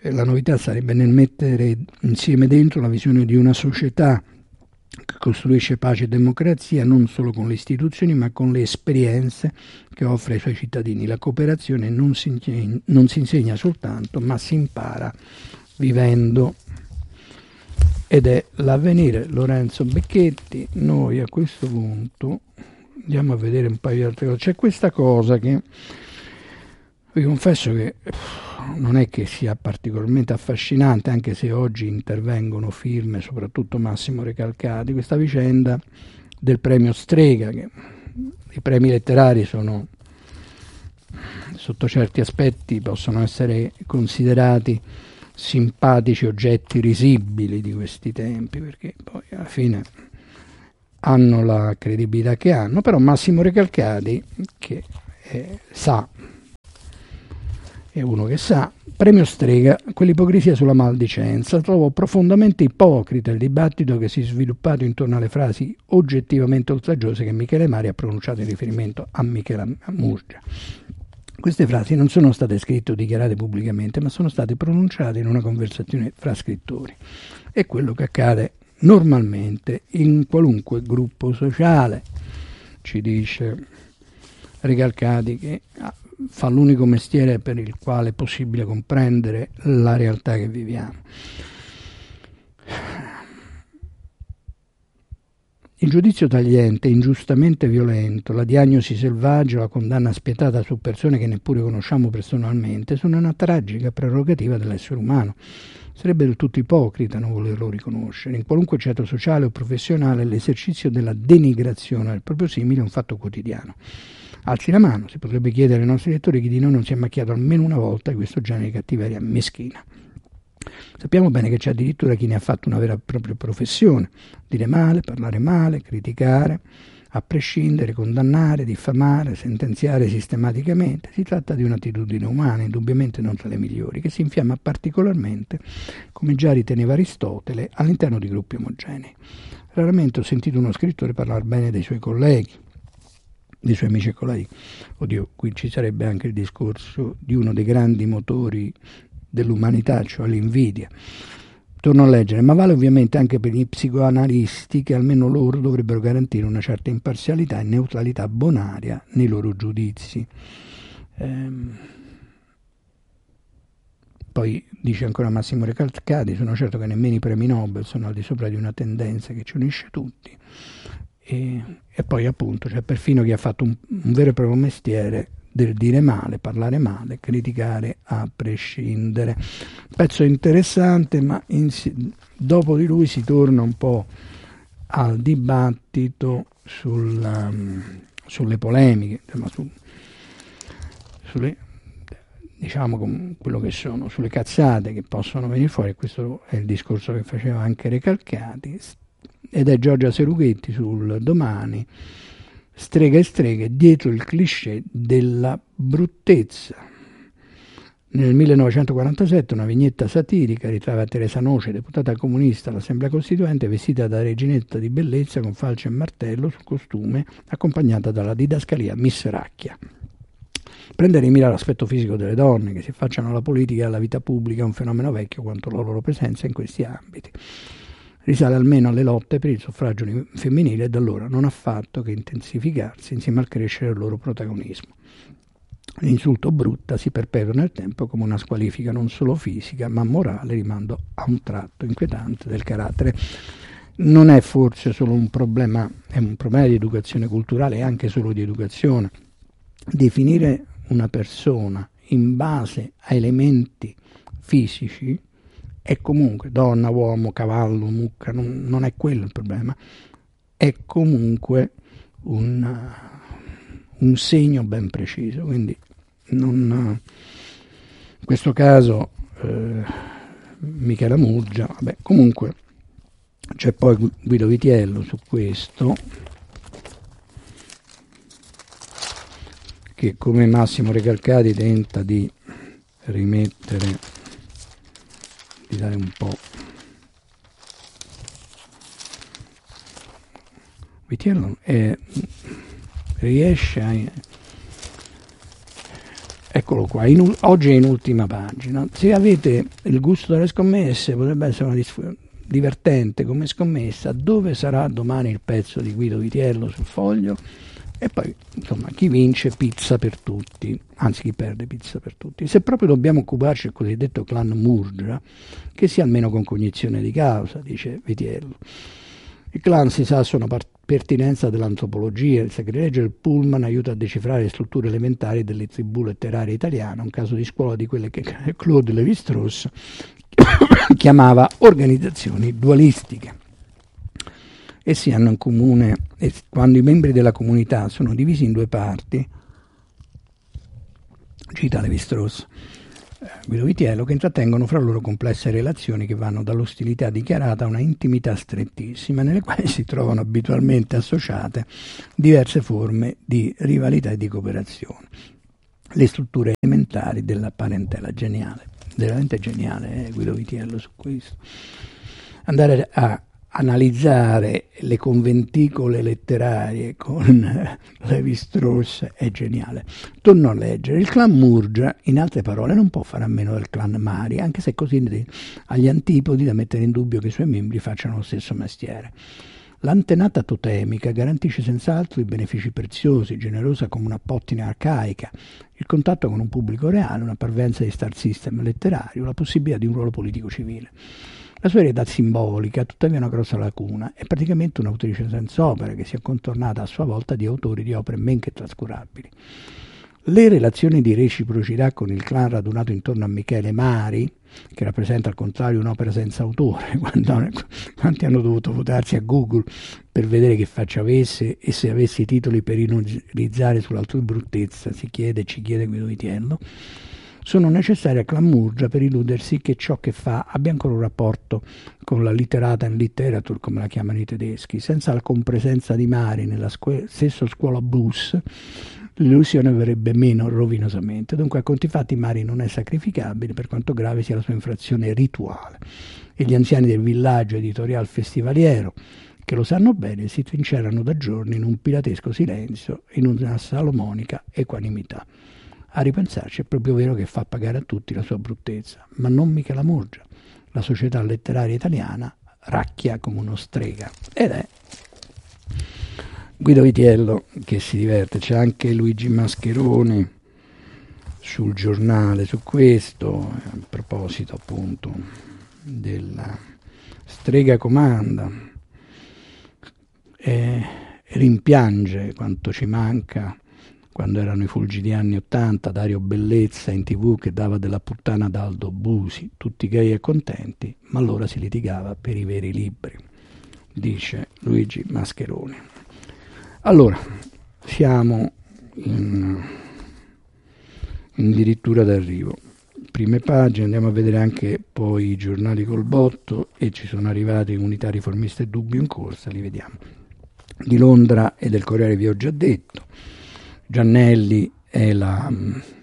la novità sarebbe nel mettere insieme dentro la visione di una società che costruisce pace e democrazia non solo con le istituzioni ma con le esperienze che offre ai suoi cittadini. La cooperazione non si insegna soltanto ma si impara vivendo. Ed è l'Avvenire, Lorenzo Becchetti. Noi a questo punto andiamo a vedere un paio di altre cose. C'è questa cosa che vi confesso che non è che sia particolarmente affascinante, anche se oggi intervengono firme, soprattutto Massimo Recalcati, questa vicenda del premio Strega, che i premi letterari sono, sotto certi aspetti, possono essere considerati simpatici oggetti risibili di questi tempi, perché poi alla fine hanno la credibilità che hanno, però Massimo Recalcati, che sa, è uno che sa, premio Strega, quell'ipocrisia sulla maldicenza. Trovo profondamente ipocrita il dibattito che si è sviluppato intorno alle frasi oggettivamente oltraggiose che Michele Mari ha pronunciato in riferimento a Michela Murgia. Queste frasi non sono state scritte o dichiarate pubblicamente, ma sono state pronunciate in una conversazione fra scrittori. È quello che accade normalmente in qualunque gruppo sociale, ci dice Recalcati, che fa l'unico mestiere per il quale è possibile comprendere la realtà che viviamo. Il giudizio tagliente, ingiustamente violento, la diagnosi selvaggia, la condanna spietata su persone che neppure conosciamo personalmente sono una tragica prerogativa dell'essere umano. Sarebbe del tutto ipocrita non volerlo riconoscere. In qualunque ceto sociale o professionale l'esercizio della denigrazione del proprio simile è un fatto quotidiano. Alzi la mano, si potrebbe chiedere ai nostri lettori chi di noi non si è macchiato almeno una volta di questo genere di cattiveria meschina. Sappiamo bene che c'è addirittura chi ne ha fatto una vera e propria professione: dire male, parlare male, criticare, a prescindere, condannare, diffamare, sentenziare sistematicamente. Si tratta di un'attitudine umana, indubbiamente non tra le migliori, che si infiamma particolarmente, come già riteneva Aristotele, all'interno di gruppi omogenei. Raramente ho sentito uno scrittore parlare bene dei suoi colleghi, dei suoi amici e colleghi. Oddio, qui ci sarebbe anche il discorso di uno dei grandi motori dell'umanità, cioè l'invidia. Torno a leggere, ma vale ovviamente anche per gli psicoanalisti, che almeno loro dovrebbero garantire una certa imparzialità e neutralità bonaria nei loro giudizi. Poi dice ancora Massimo Recalcati: sono certo che nemmeno i premi Nobel sono al di sopra di una tendenza che ci unisce tutti. E poi appunto c'è perfino chi ha fatto un vero e proprio mestiere del dire male, parlare male, criticare a prescindere. Pezzo interessante, ma dopo di lui si torna un po' al dibattito sulle polemiche, sulle, diciamo, con quello che sono, sulle cazzate che possono venire fuori. Questo è il discorso che faceva anche Recalcati, ed è Giorgia Serughetti sul Domani. Strega e streghe dietro il cliché della bruttezza. Nel 1947 una vignetta satirica ritrova Teresa Noce, deputata comunista all'Assemblea Costituente, vestita da reginetta di bellezza con falce e martello sul costume, accompagnata dalla didascalia Miss Racchia. Prendere in mira l'aspetto fisico delle donne che si affacciano alla politica e alla vita pubblica è un fenomeno vecchio quanto la loro presenza in questi ambiti. Risale almeno alle lotte per il suffragio femminile e da allora non ha fatto che intensificarsi insieme al crescere del loro protagonismo. L'insulto brutta si perpetua nel tempo come una squalifica non solo fisica ma morale, rimando a un tratto inquietante del carattere. Non è forse solo un problema, è un problema di educazione culturale e anche solo di educazione. Definire una persona in base a elementi fisici è comunque donna, uomo, cavallo, mucca, non è quello il problema, è comunque un segno ben preciso, quindi in questo caso Michela Murgia, vabbè, comunque c'è poi Guido Vitiello su questo, che come Massimo Recalcati tenta di rimettere, di dare un po'. Vitiello riesce Eccolo qua, oggi è in ultima pagina. Se avete il gusto delle scommesse, potrebbe essere una divertente come scommessa dove sarà domani il pezzo di Guido Vitiello sul Foglio, e poi insomma chi vince pizza per tutti, anzi chi perde pizza per tutti. Se proprio dobbiamo occuparci del cosiddetto clan Murgia, che sia almeno con cognizione di causa, dice Vitiello. I clan, si sa, sono pertinenza dell'antropologia. Il sacrilegio del Pullman aiuta a decifrare le strutture elementari delle tribù letterarie italiane, un caso di scuola di quelle che Claude Lévi-Strauss chiamava organizzazioni dualistiche. Essi hanno in comune, quando i membri della comunità sono divisi in due parti, cita Lévi-Strauss, Guido Vitiello, che intrattengono fra loro complesse relazioni che vanno dall'ostilità dichiarata a una intimità strettissima, nelle quali si trovano abitualmente associate diverse forme di rivalità e di cooperazione. Le strutture elementari della parentela geniale. Veramente geniale Guido Vitiello su questo. Andare a analizzare le conventicole letterarie con Lévi-Strauss è geniale. Torno a leggere. Il clan Murgia, in altre parole, non può fare a meno del clan Mari, anche se così agli antipodi da mettere in dubbio che i suoi membri facciano lo stesso mestiere. L'antenata totemica garantisce senz'altro i benefici preziosi, generosa come una pottina arcaica, il contatto con un pubblico reale, una parvenza di star system letterario, la possibilità di un ruolo politico civile. La sua eredità simbolica, tuttavia, è una grossa lacuna, è praticamente un'autrice senza opera che si è contornata a sua volta di autori di opere men che trascurabili. Le relazioni di reciprocità con il clan radunato intorno a Michele Mari, che rappresenta al contrario un'opera senza autore, quanti hanno dovuto votarsi a Google per vedere che faccia avesse e se avesse i titoli per ironizzare sull'altrui bruttezza, ci chiede Guido Vitiello, sono necessarie a clan Murgia per illudersi che ciò che fa abbia ancora un rapporto con la literata in literature, come la chiamano i tedeschi. Senza la compresenza di Mari nella stessa scuola blues, l'illusione verrebbe meno rovinosamente. Dunque, a conti fatti, Mari non è sacrificabile per quanto grave sia la sua infrazione rituale. E gli anziani del villaggio editorial festivaliero, che lo sanno bene, si trincerano da giorni in un pilatesco silenzio e in una salomonica equanimità. A ripensarci è proprio vero che fa pagare a tutti la sua bruttezza, ma non mica la Murgia. La società letteraria italiana racchia come uno strega. Ed è Guido Vitiello che si diverte. C'è anche Luigi Mascheroni sul Giornale su questo, a proposito appunto della strega comanda, e rimpiange quanto ci manca quando erano i fulgidi anni '80, Dario Bellezza in TV che dava della puttana ad Aldo Busi, tutti gay e contenti, ma allora si litigava per i veri libri, dice Luigi Mascheroni. Allora, siamo in addirittura d'arrivo. Prime pagine, andiamo a vedere anche poi i giornali col botto, e ci sono arrivati Unità Riformista e Dubbio in Corsa, li vediamo. Di Londra e del Corriere vi ho già detto. Giannelli è la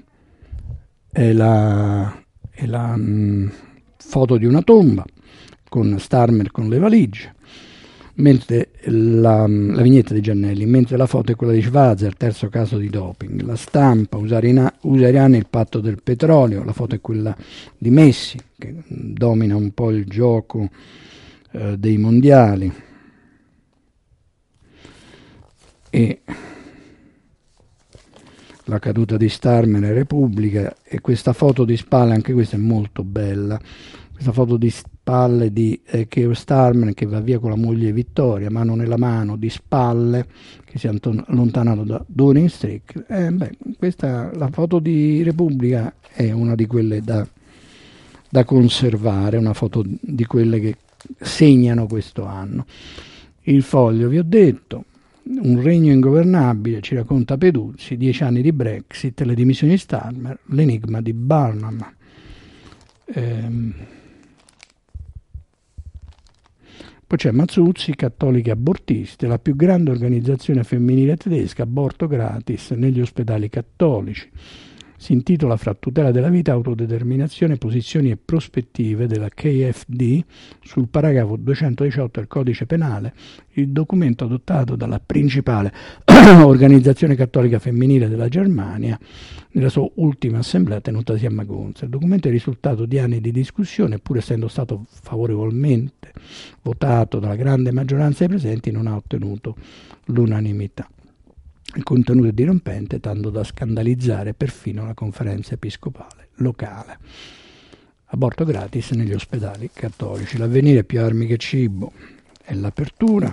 foto di una tomba con Starmer con le valigie, mentre la vignetta di Giannelli, mentre la foto è quella di Schwarzer, terzo caso di doping. La Stampa, usariana il patto del petrolio, la foto è quella di Messi che domina un po' il gioco dei mondiali, e la caduta di Starmer è Repubblica. E questa foto di spalle, anche questa è molto bella, questa foto di spalle di Keir Starmer che va via con la moglie Vittoria, mano nella mano, di spalle, che si è allontanato da Downing Street. Questa, la foto di Repubblica, è una di quelle da conservare, una foto di quelle che segnano questo anno. Il Foglio, vi ho detto, un regno ingovernabile, ci racconta Peduzzi, 10 anni di Brexit, le dimissioni di Starmer, l'enigma di Barnum. Poi c'è Mazzuzzi, cattoliche abortiste, la più grande organizzazione femminile tedesca, aborto gratis negli ospedali cattolici. Si intitola Fra tutela della vita, autodeterminazione, posizioni e prospettive della KFD sul paragrafo 218 del Codice Penale, il documento adottato dalla principale organizzazione cattolica femminile della Germania nella sua ultima assemblea tenutasi a Magonza. Il documento è il risultato di anni di discussione, pur essendo stato favorevolmente votato dalla grande maggioranza dei presenti, non ha ottenuto l'unanimità. Il contenuto è dirompente, tanto da scandalizzare perfino la conferenza episcopale locale. Aborto gratis negli ospedali cattolici. L'avvenire più armi che cibo è l'apertura.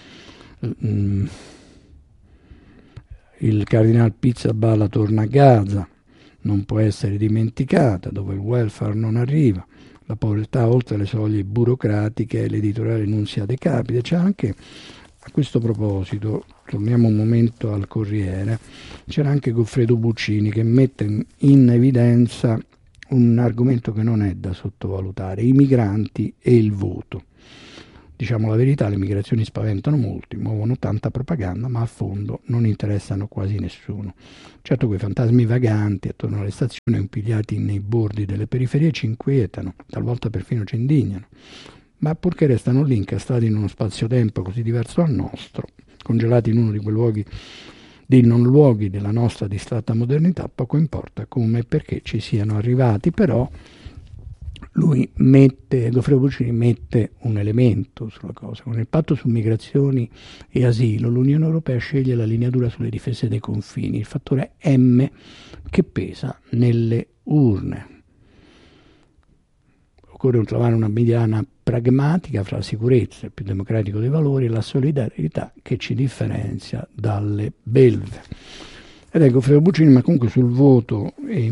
Il cardinal Pizzaballa torna a Gaza, non può essere dimenticata, dove il welfare non arriva. La povertà oltre le soglie burocratiche, l'editoriale Nunzia De Capite. C'è anche, a questo proposito, torniamo un momento al Corriere, c'era anche Goffredo Buccini che mette in evidenza un argomento che non è da sottovalutare: i migranti e il voto. Diciamo la verità, le migrazioni spaventano molti, muovono tanta propaganda, ma a fondo non interessano quasi nessuno. Certo, quei fantasmi vaganti attorno alle stazioni, impigliati nei bordi delle periferie, ci inquietano, talvolta perfino ci indignano, ma purché restano lì incastrati in uno spazio-tempo così diverso dal nostro, congelati in uno di quei luoghi, dei non luoghi della nostra distratta modernità, poco importa come e perché ci siano arrivati. Però Goffredo Buccini mette un elemento sulla cosa. Con il patto su migrazioni e asilo, l'Unione Europea sceglie la linea dura sulle difese dei confini, il fattore M che pesa nelle urne. Occorre trovare una mediana pragmatica fra la sicurezza, il più democratico dei valori, e la solidarietà che ci differenzia dalle belve. Ed ecco, Goffredo Buccini, ma comunque sul voto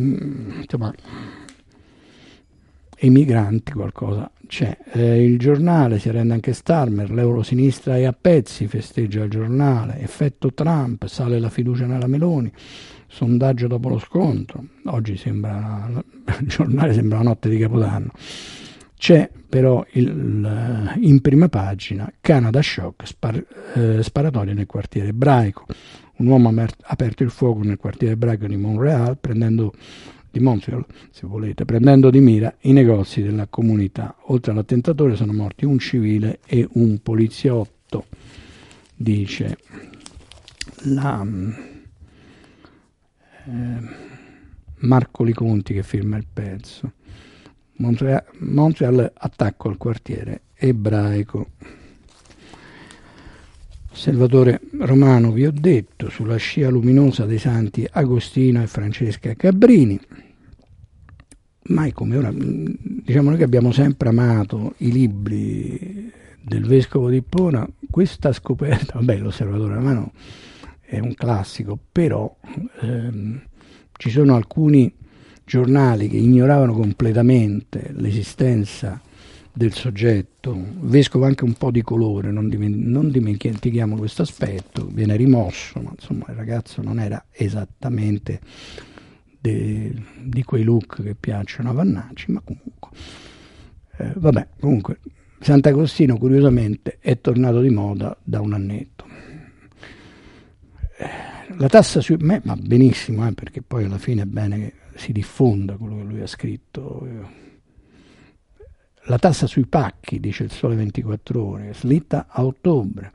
e i migranti qualcosa c'è. Il giornale, si arrende anche Starmer, l'eurosinistra è a pezzi, festeggia il giornale, effetto Trump, sale la fiducia nella Meloni, sondaggio dopo lo scontro, oggi il giornale sembra la notte di Capodanno. C'è però in prima pagina Canada shock, sparatorie nel quartiere ebraico. Un uomo ha aperto il fuoco nel quartiere ebraico di Montreal, prendendo di mira i negozi della comunità. Oltre all'attentatore sono morti un civile e un poliziotto, dice Marco Liconti che firma il pezzo. Montreal, attacco al quartiere ebraico. Salvatore Romano, vi ho detto, sulla scia luminosa dei santi Agostino e Francesca Cabrini. Mai come ora, diciamo, noi che abbiamo sempre amato i libri del vescovo di Ippona, questa scoperta, vabbè, l'Osservatore Romano è un classico, però ci sono alcuni giornali che ignoravano completamente l'esistenza del soggetto, vescovo anche un po' di colore, non dimentichiamo questo aspetto, viene rimosso, ma insomma il ragazzo non era esattamente di quei look che piacciono a Vannacci, ma comunque comunque Sant'Agostino curiosamente è tornato di moda da un annetto. La tassa sui... ma benissimo, perché poi alla fine è bene che si diffonda quello che lui ha scritto. La tassa sui pacchi, dice il Sole 24 Ore, slitta a ottobre.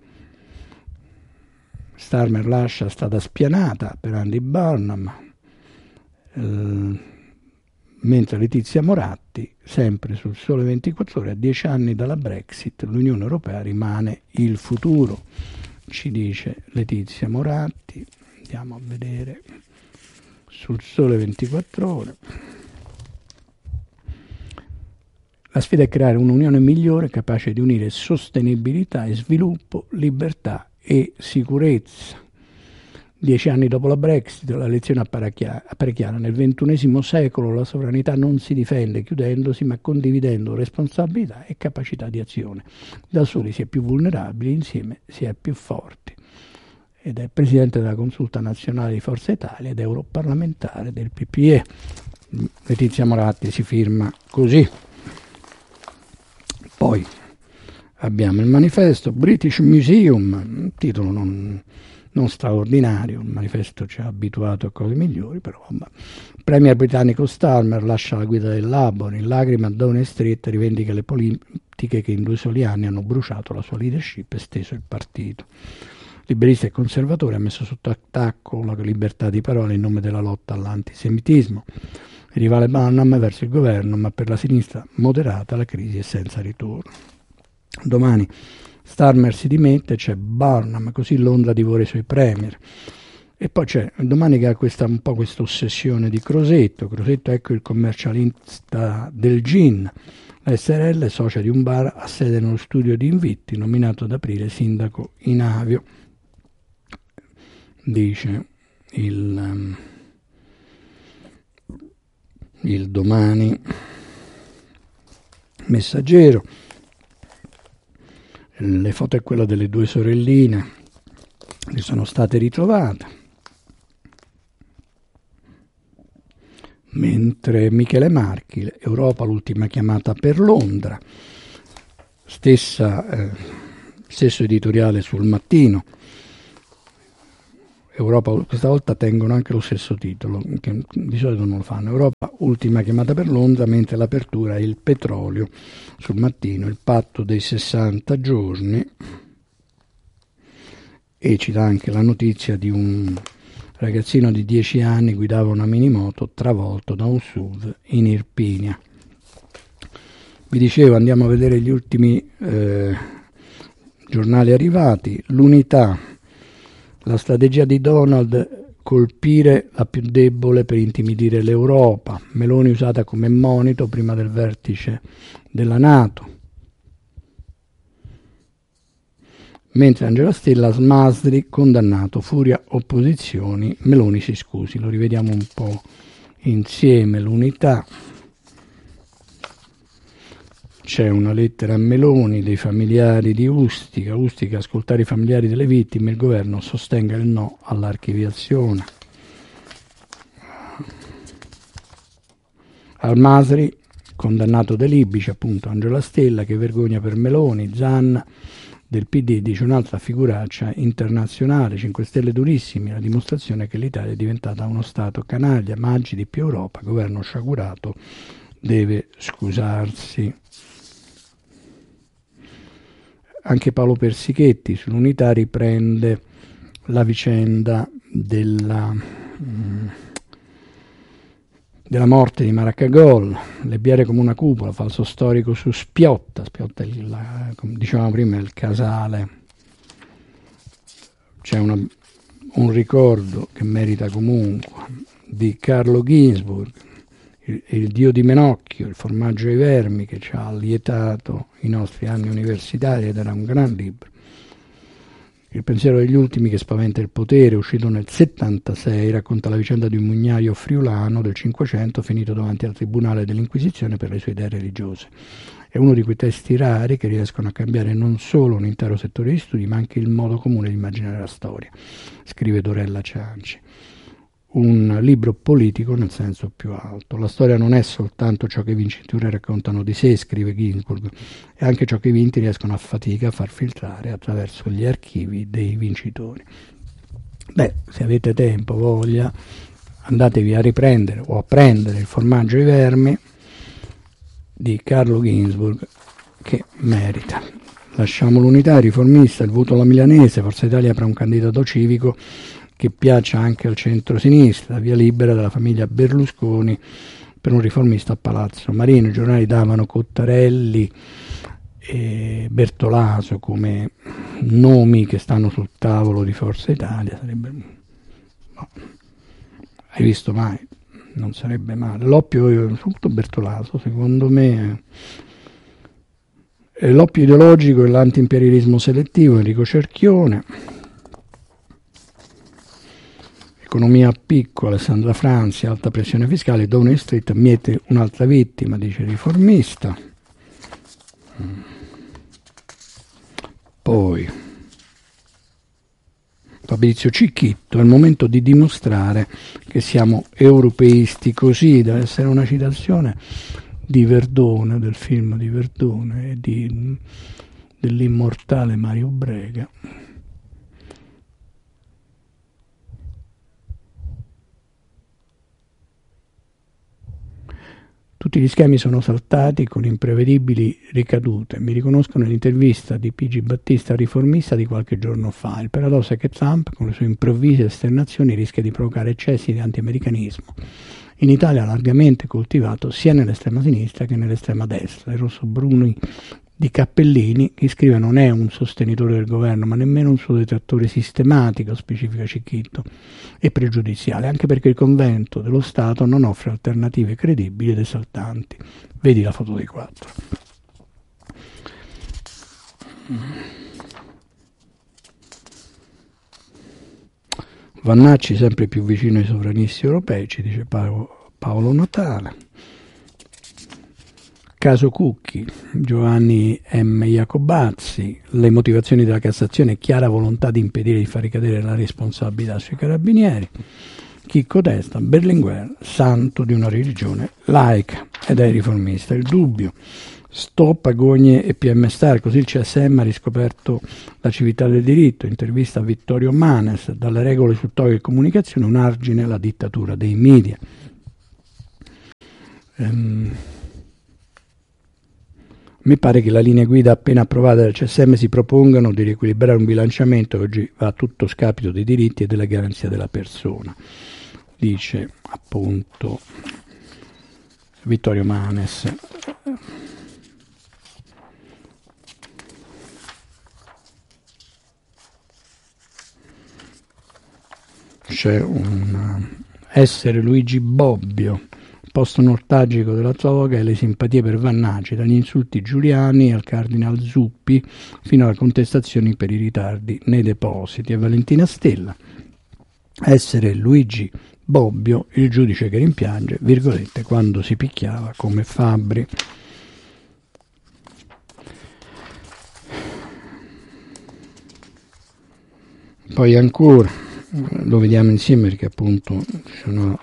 Starmer lascia, è stata spianata per Andy Burnham, mentre Letizia Moratti, sempre sul Sole 24 Ore, a 10 anni dalla Brexit, l'Unione Europea rimane il futuro, ci dice Letizia Moratti. Andiamo a vedere sul Sole 24 Ore. La sfida è creare un'unione migliore capace di unire sostenibilità e sviluppo, libertà e sicurezza. 10 anni dopo la Brexit, la lezione appare chiara. Nel XXI secolo la sovranità non si difende chiudendosi, ma condividendo responsabilità e capacità di azione. Da soli si è più vulnerabili, insieme si è più forti. Ed è presidente della Consulta Nazionale di Forza Italia ed europarlamentare del PPE. Letizia Moratti si firma così. Poi abbiamo il manifesto British Museum, titolo non non straordinario, il manifesto ci ha abituato a cose migliori, però vabbè. Il premier britannico Starmer lascia la guida del Labour, in lacrime a Downing Street rivendica le politiche che in 2 soli anni hanno bruciato la sua leadership e steso il partito. Liberista e conservatore ha messo sotto attacco la libertà di parola in nome della lotta all'antisemitismo. Il rivale Barnum verso il governo, ma per la sinistra moderata la crisi è senza ritorno. Domani Starmer si dimette, c'è Barnum, così Londra divora i suoi premier. E poi c'è domani che ha un po' questa ossessione di Crosetto. Crosetto, ecco il commercialista del gin. La SRL, socia di un bar, ha sede nello studio di Invitti, nominato ad aprile sindaco in Avio. Dice il Domani Messaggero. Le foto è quella delle 2 sorelline che sono state ritrovate, mentre Michele Marchi, Europa l'ultima chiamata per Londra, stesso editoriale sul Mattino. Europa, questa volta tengono anche lo stesso titolo, che di solito non lo fanno. Europa, ultima chiamata per Londra, mentre l'apertura è il petrolio sul Mattino, il patto dei 60 giorni, e ci dà anche la notizia di un ragazzino di 10 anni guidava una minimoto travolto da un SUV in Irpinia. Vi dicevo, andiamo a vedere gli ultimi giornali arrivati. L'Unità. La strategia di Donald, colpire la più debole per intimidire l'Europa. Meloni usata come monito prima del vertice della NATO. Mentre Angela Stella, Smasri, condannato, furia opposizioni, Meloni si scusi. Lo rivediamo un po' insieme. L'Unità. C'è una lettera a Meloni dei familiari di Ustica. Ustica, ascoltare i familiari delle vittime, il governo sostenga il no all'archiviazione. Al-Masri, condannato De Libici, appunto Angela Stella, che vergogna per Meloni. Zanna del PD dice un'altra figuraccia internazionale, 5 Stelle durissimi, la dimostrazione che l'Italia è diventata uno Stato canaglia, Maggi di più Europa, governo sciagurato, deve scusarsi. Anche Paolo Persichetti sull'Unità riprende la vicenda della morte di Maracagol, Lebbiare come una cupola, falso storico su Spiotta. Spiotta, come dicevamo prima, è il casale. C'è un ricordo che merita comunque di Carlo Ginzburg, il dio di Menocchio, il formaggio ai vermi, che ci ha allietato i nostri anni universitari, ed era un gran libro. Il pensiero degli ultimi che spaventa il potere, uscito nel 76, racconta la vicenda di un mugnaio friulano del Cinquecento finito davanti al tribunale dell'Inquisizione per le sue idee religiose. È uno di quei testi rari che riescono a cambiare non solo un intero settore di studi, ma anche il modo comune di immaginare la storia, scrive Dorella Cianci. Un libro politico nel senso più alto. La storia non è soltanto ciò che i vincitori raccontano di sé, scrive Ginsburg, è anche ciò che i vinti riescono a fatica a far filtrare attraverso gli archivi dei vincitori. Beh, se avete tempo, voglia, andatevi a riprendere o a prendere il formaggio ai vermi di Carlo Ginzburg, che merita. Lasciamo l'Unità, riformista, il voto alla milanese, Forza Italia apre un candidato civico che piaccia anche al centro-sinistra, via libera della famiglia Berlusconi per un riformista a Palazzo Marino. I giornali davano Cottarelli e Bertolaso come nomi che stanno sul tavolo di Forza Italia. Sarebbe... no. Hai visto mai? Non sarebbe male. L'oppio, soprattutto Bertolaso, secondo me, è l'oppio ideologico e l'antiimperialismo selettivo, Enrico Cerchione. Economia a picco, Alessandra Franzi, alta pressione fiscale, Downing Street miete un'altra vittima, dice il riformista. Poi Fabrizio Cicchitto, è il momento di dimostrare che siamo europeisti, così deve essere una citazione di Verdone, del film di Verdone e dell'immortale Mario Brega. Tutti gli schemi sono saltati con imprevedibili ricadute. Mi riconosco nell'intervista di P.G. Battista al Riformista di qualche giorno fa. Il paradosso è che Trump, con le sue improvvise esternazioni, rischia di provocare eccessi di antiamericanismo, in Italia largamente coltivato sia nell'estrema sinistra che nell'estrema destra. I rossobruni di Cappellini, che scrive non è un sostenitore del governo, ma nemmeno un suo detrattore sistematico, specifica Cicchitto, e pregiudiziale, anche perché il convento dello Stato non offre alternative credibili ed esaltanti. Vedi la foto dei 4. Vannacci sempre più vicino ai sovranisti europei, ci dice Paolo Natale. Caso Cucchi, Giovanni M. Iacobazzi, le motivazioni della Cassazione, chiara volontà di impedire di far ricadere la responsabilità sui carabinieri. Chicco Testa, Berlinguer, santo di una religione laica ed è riformista. Il Dubbio, stop agogne e PM Star, così il CSM ha riscoperto la civiltà del diritto. Intervista a Vittorio Manes, dalle regole su TOI e comunicazione, un argine alla dittatura dei media. Mi pare che la linea guida appena approvata dal CSM si propongano di riequilibrare un bilanciamento che oggi va a tutto scapito dei diritti e della garanzia della persona, dice appunto Vittorio Manes. C'è un essere Luigi Bobbio, posto nostalgico della toga e le simpatie per Vannacci, dagli insulti giuliani al cardinal Zuppi fino alle contestazioni per i ritardi nei depositi. E Valentina Stella, essere Luigi Bobbio, il giudice che rimpiange, virgolette, quando si picchiava come Fabbri. Poi ancora, lo vediamo insieme perché appunto sono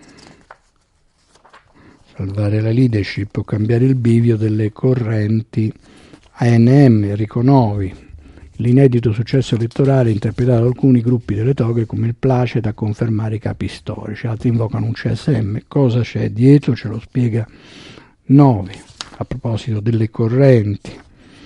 salvare la leadership o cambiare il bivio delle correnti ANM, Enrico Novi. L'inedito successo elettorale interpretato da alcuni gruppi delle toghe come il placet a confermare i capi storici, altri invocano un CSM. Cosa c'è dietro? Ce lo spiega Novi a proposito delle correnti.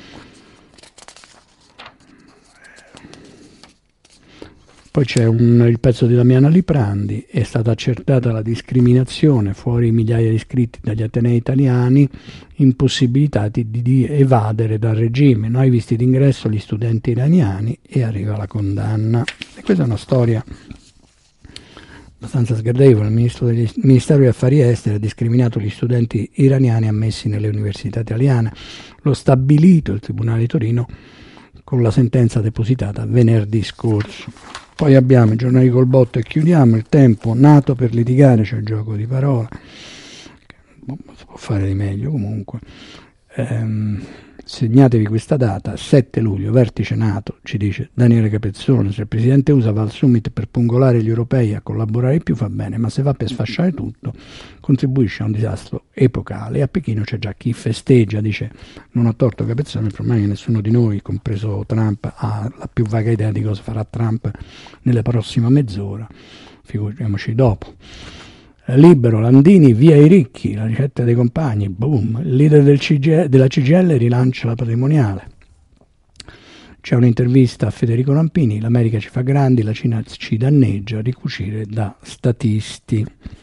Poi c'è il pezzo di Damiana Liprandi, è stata accertata la discriminazione fuori migliaia di iscritti dagli atenei italiani impossibilitati di evadere dal regime. Noi visti d'ingresso gli studenti iraniani e arriva la condanna. E questa è una storia abbastanza sgradevole. Il Ministero degli Affari Esteri ha discriminato gli studenti iraniani ammessi nelle università italiane. Lo stabilito il Tribunale di Torino con la sentenza depositata venerdì scorso. Poi abbiamo i giornali col botto e chiudiamo. Il Tempo, nato per litigare, c'è il gioco di parola, si può fare di meglio comunque. Segnatevi questa data, 7 luglio, vertice NATO, ci dice Daniele Capezzone. Se il presidente USA va al summit per pungolare gli europei a collaborare di più va bene, ma se va per sfasciare tutto contribuisce a un disastro epocale. E a Pechino c'è già chi festeggia, dice, non ha torto Capezzone, il problema è che nessuno di noi, compreso Trump, ha la più vaga idea di cosa farà Trump nella prossima mezz'ora, figuriamoci dopo. Libero, Landini, via i ricchi, la ricetta dei compagni, boom, il leader della CGIL rilancia la patrimoniale. C'è un'intervista a Federico Rampini, l'America ci fa grandi, la Cina ci danneggia, ricucire da statisti.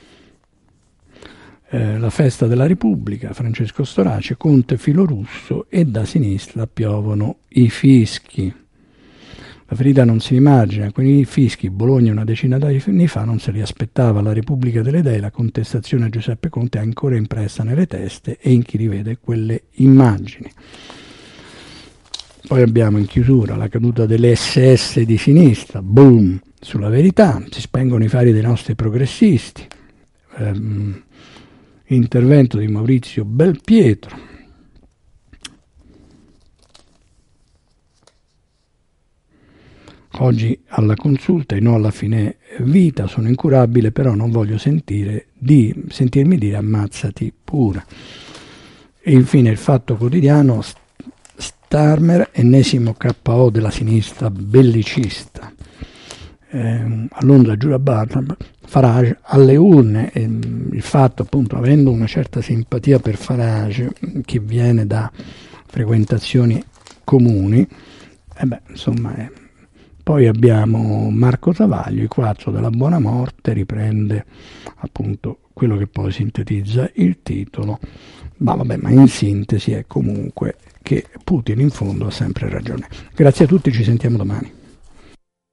La festa della Repubblica, Francesco Storace, Conte filorusso e da sinistra piovono i fischi. La ferita non si immagina, con i fischi Bologna una decina d'anni fa non se li aspettava. La Repubblica delle Dee, la contestazione a Giuseppe Conte è ancora impressa nelle teste e in chi rivede quelle immagini. Poi abbiamo in chiusura la caduta delle SS di sinistra, boom, sulla Verità, si spengono i fari dei nostri progressisti, intervento di Maurizio Belpietro. Oggi alla consulta, e no alla fine vita, sono incurabile, però non voglio sentirmi dire ammazzati pure. E infine il Fatto Quotidiano, Starmer, ennesimo KO della sinistra bellicista. A Londra Giura Barnum Farage alle urne. Il fatto, appunto, avendo una certa simpatia per Farage, che viene da frequentazioni comuni, insomma, poi abbiamo Marco Travaglio, i 4 della buona morte, riprende appunto quello che poi sintetizza il titolo, ma in sintesi è comunque che Putin in fondo ha sempre ragione. Grazie a tutti, ci sentiamo domani.